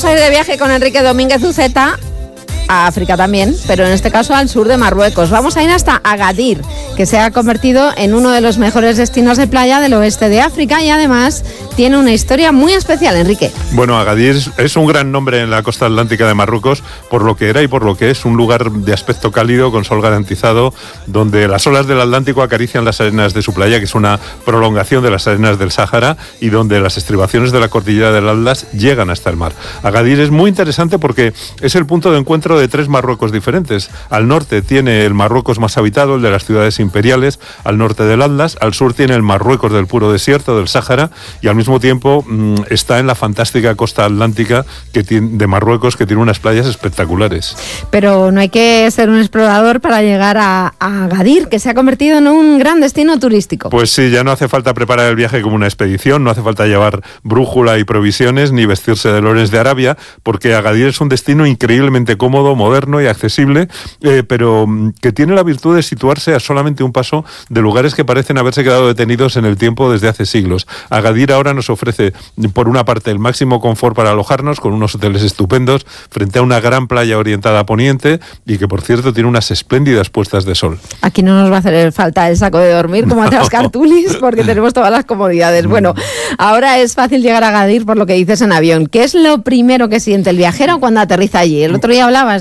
a ir de viaje con Enrique Domínguez Uceta a África también, pero en este caso al sur de Marruecos. Vamos a ir hasta Agadir, que se ha convertido en uno de los mejores destinos de playa del oeste de África y además tiene una historia muy especial, Enrique. Bueno, Agadir es un gran nombre en la costa atlántica de Marruecos, por lo que era y por lo que es un lugar de aspecto cálido, con sol garantizado, donde las olas del Atlántico acarician las arenas de su playa, que es una prolongación de las arenas del Sáhara, y donde las estribaciones de la cordillera del Atlas llegan hasta el mar. Agadir es muy interesante porque es el punto de encuentro de tres Marruecos diferentes. Al norte tiene el Marruecos más habitado, el de las ciudades imperiales, al norte del Atlas. Al sur tiene el Marruecos del puro desierto, del Sáhara, y al mismo tiempo está en la fantástica costa atlántica de Marruecos, que tiene unas playas espectaculares. Pero no hay que ser un explorador para llegar a Agadir, que se ha convertido en un gran destino turístico. Pues sí, ya no hace falta preparar el viaje como una expedición, no hace falta llevar brújula y provisiones, ni vestirse de Lawrence de Arabia, porque Agadir es un destino increíblemente cómodo, moderno y accesible, pero que tiene la virtud de situarse a solamente un paso de lugares que parecen haberse quedado detenidos en el tiempo desde hace siglos. Agadir ahora nos ofrece, por una parte, el máximo confort para alojarnos, con unos hoteles estupendos, frente a una gran playa orientada a poniente, y que, por cierto, tiene unas espléndidas puestas de sol. Aquí no nos va a hacer falta el saco de dormir, como hace las Cartulis, porque tenemos todas las comodidades. Bueno, ahora es fácil llegar a Agadir por lo que dices en avión. ¿Qué es lo primero que siente el viajero cuando aterriza allí? El otro día hablabas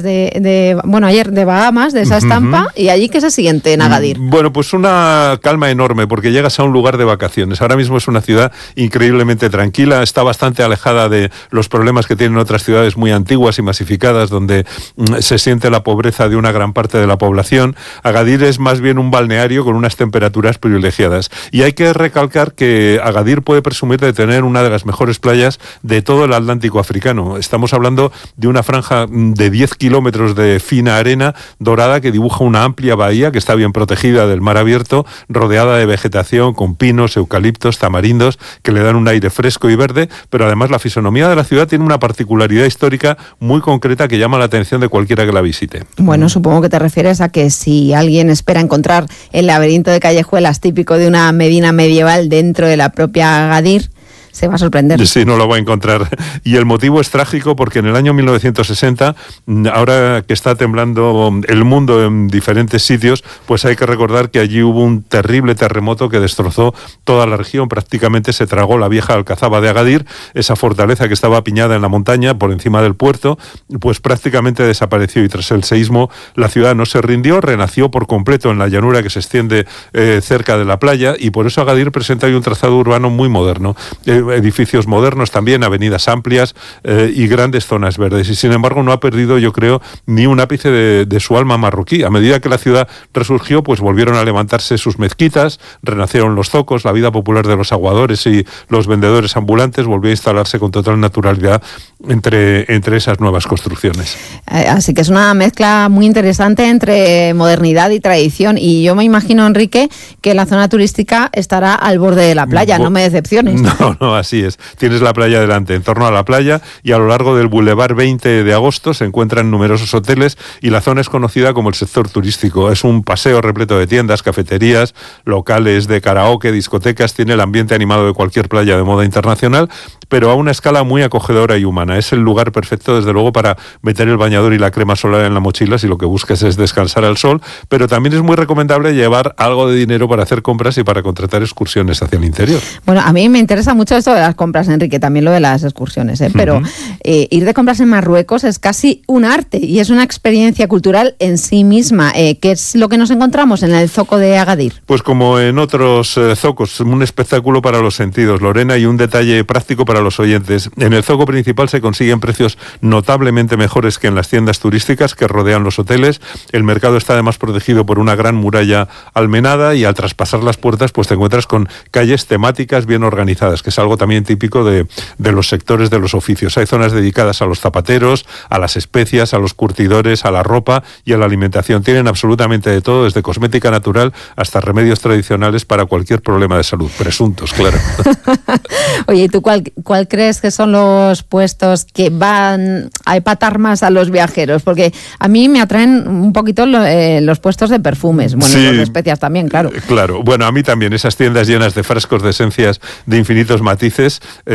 ayer de Bahamas, de esa estampa, y allí ¿qué se siente en Agadir? Bueno, pues una calma enorme, porque llegas a un lugar de vacaciones. Ahora mismo es una ciudad increíblemente tranquila, está bastante alejada de los problemas que tienen otras ciudades muy antiguas y masificadas, donde se siente la pobreza de una gran parte de la población. Agadir es más bien un balneario con unas temperaturas privilegiadas. Y hay que recalcar que Agadir puede presumir de tener una de las mejores playas de todo el Atlántico africano. Estamos hablando de una franja de 10 kilómetros de fina arena dorada que dibuja una amplia bahía que está bien protegida del mar abierto, rodeada de vegetación con pinos, eucaliptos, tamarindos, que le dan un aire fresco y verde, pero además la fisonomía de la ciudad tiene una particularidad histórica muy concreta que llama la atención de cualquiera que la visite. Bueno, supongo que te refieres a que si alguien espera encontrar el laberinto de callejuelas típico de una Medina medieval dentro de la propia Agadir, se va a sorprender. Sí, no lo va a encontrar. Y el motivo es trágico porque en el año 1960, ahora que está temblando el mundo en diferentes sitios, pues hay que recordar que allí hubo un terrible terremoto que destrozó toda la región. Prácticamente se tragó la vieja alcazaba de Agadir, esa fortaleza que estaba apiñada en la montaña por encima del puerto, pues prácticamente desapareció, y tras el seísmo la ciudad no se rindió, renació por completo en la llanura que se extiende cerca de la playa, y por eso Agadir presenta hoy un trazado urbano muy moderno. Edificios modernos también, avenidas amplias y grandes zonas verdes. Y sin embargo no ha perdido, yo creo, ni un ápice de su alma marroquí. A medida que la ciudad resurgió, pues volvieron a levantarse sus mezquitas, renacieron los zocos, la vida popular de los aguadores y los vendedores ambulantes volvió a instalarse con total naturalidad entre esas nuevas construcciones. Así que es una mezcla muy interesante entre modernidad y tradición, y yo me imagino, Enrique, que la zona turística estará al borde de la playa, no me decepciones. No, así es. Tienes la playa delante, en torno a la playa, y a lo largo del Boulevard 20 de Agosto se encuentran numerosos hoteles, y la zona es conocida como el sector turístico. Es un paseo repleto de tiendas, cafeterías, locales de karaoke, discotecas. Tiene el ambiente animado de cualquier playa de moda internacional, pero a una escala muy acogedora y humana. Es el lugar perfecto, desde luego, para meter el bañador y la crema solar en la mochila si lo que busques es descansar al sol, pero también es muy recomendable llevar algo de dinero para hacer compras y para contratar excursiones hacia el interior. Bueno, a mí me interesa mucho esto de las compras, Enrique, también lo de las excursiones, pero ir de compras en Marruecos es casi un arte y es una experiencia cultural en sí misma. ¿Qué es lo que nos encontramos en el zoco de Agadir? Pues como en otros zocos, un espectáculo para los sentidos, Lorena, y un detalle práctico para los oyentes. En el zoco principal se consiguen precios notablemente mejores que en las tiendas turísticas que rodean los hoteles. El mercado está además protegido por una gran muralla almenada, y al traspasar las puertas pues te encuentras con calles temáticas bien organizadas, que es algo también típico de los sectores de los oficios. Hay zonas dedicadas a los zapateros, a las especias, a los curtidores, a la ropa y a la alimentación. Tienen absolutamente de todo, desde cosmética natural hasta remedios tradicionales para cualquier problema de salud. Presuntos, claro. Oye, ¿y tú cuál crees que son los puestos que van a empatar más a los viajeros? Porque a mí me atraen un poquito los puestos de perfumes, bueno, sí, y los de especias también, claro. Claro, bueno, a mí también, esas tiendas llenas de frascos de esencias de infinitos matices,